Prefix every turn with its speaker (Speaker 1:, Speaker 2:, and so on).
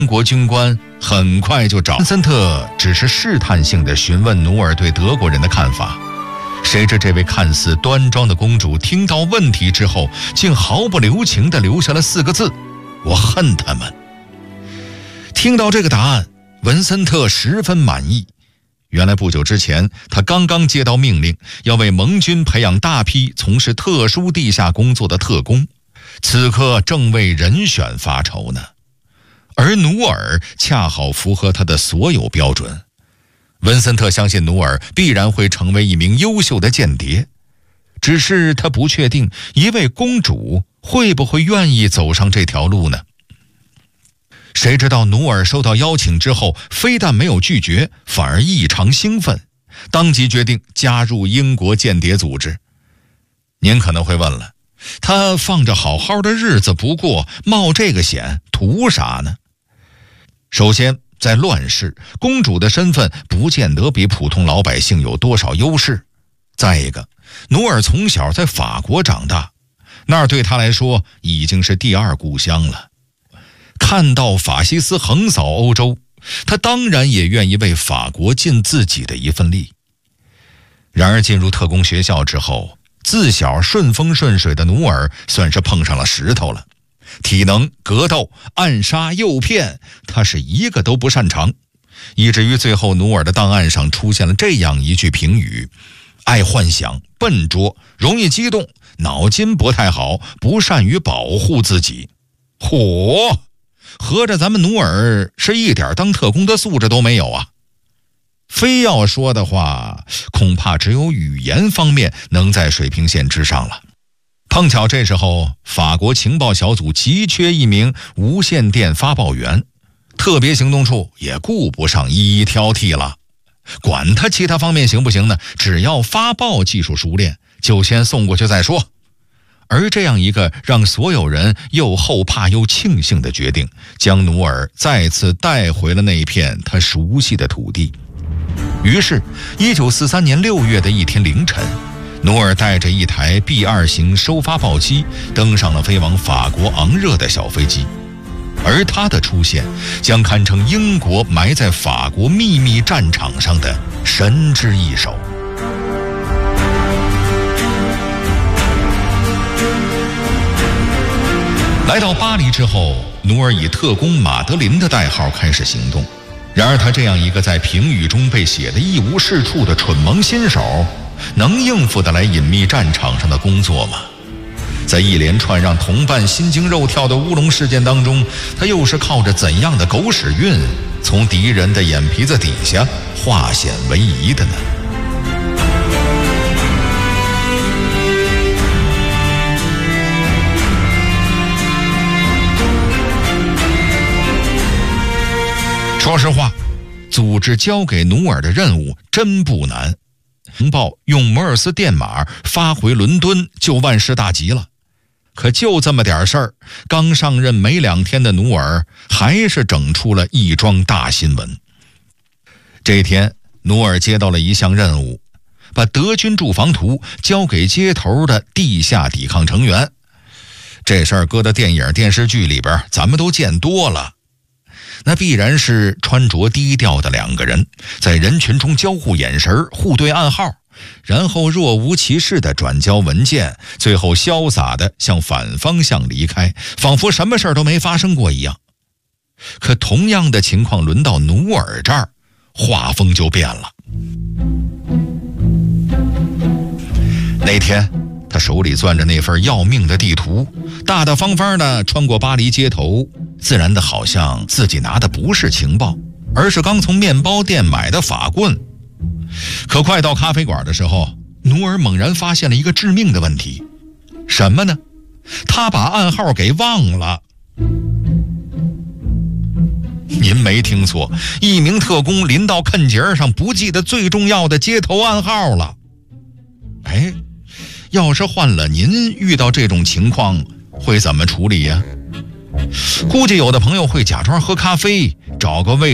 Speaker 1: 英国军官很快就找文森特，只是试探性地询问努尔对德国人的看法。谁知这位看似端庄的公主听到问题之后，竟毫不留情地留下了4个字：我恨他们。听到这个答案，文森特十分满意。原来不久之前，他刚刚接到命令，要为盟军培养大批从事特殊地下工作的特工，此刻正为人选发愁呢。而努尔恰好符合他的所有标准。文森特相信努尔必然会成为一名优秀的间谍，只是他不确定一位公主会不会愿意走上这条路呢？谁知道努尔收到邀请之后，非但没有拒绝，反而异常兴奋，当即决定加入英国间谍组织。您可能会问了，他放着好好的日子不过，冒这个险图啥呢？首先，在乱世，公主的身份不见得比普通老百姓有多少优势。再一个，努尔从小在法国长大，那儿对他来说已经是第二故乡了。看到法西斯横扫欧洲，他当然也愿意为法国尽自己的一份力。然而进入特工学校之后，自小顺风顺水的努尔算是碰上了石头了。体能、格斗、暗杀、诱骗，他是一个都不擅长，以至于最后努尔的档案上出现了这样一句评语：爱幻想、笨拙、容易激动，脑筋不太好，不善于保护自己。嚯，合着咱们努尔是一点当特工的素质都没有啊！非要说的话，恐怕只有语言方面能在水平线之上了。碰巧这时候，法国情报小组急缺一名无线电发报员，特别行动处也顾不上一一挑剔了，管他其他方面行不行呢？只要发报技术熟练，就先送过去再说。而这样一个让所有人又后怕又庆幸的决定，将努尔再次带回了那一片他熟悉的土地。于是1943年6月的一天凌晨，努尔带着一台 B2 型收发报机登上了飞往法国昂热的小飞机，而他的出现将堪称英国埋在法国秘密战场上的神之一手。来到巴黎之后，努尔以特工马德琳的代号开始行动。然而他这样一个在评语中被写得一无是处的蠢萌新手，能应付得来隐秘战场上的工作吗？在一连串让同伴心惊肉跳的乌龙事件当中，他又是靠着怎样的狗屎运，从敌人的眼皮子底下化险为夷的呢？说实话，组织交给努尔的任务真不难。情报用摩尔斯电码发回伦敦就万事大吉了。可就这么点事儿，刚上任没2天的努尔还是整出了一桩大新闻。这天，努尔接到了一项任务，把德军驻防图交给街头的地下抵抗成员。这事儿搁到电影电视剧里边咱们都见多了，那必然是穿着低调的2个人在人群中交互眼神，互对暗号，然后若无其事地转交文件，最后潇洒地向反方向离开，仿佛什么事都没发生过一样。可同样的情况轮到努尔这儿，画风就变了。那天他手里攥着那份要命的地图，大大方方地穿过巴黎街头，自然的好像自己拿的不是情报，而是刚从面包店买的法棍。可快到咖啡馆的时候，努尔猛然发现了一个致命的问题。什么呢？他把暗号给忘了。您没听错，一名特工临到坎节上不记得最重要的街头暗号了。哎，要是换了您，遇到这种情况会怎么处理呀？估计有的朋友会假装喝咖啡，找个位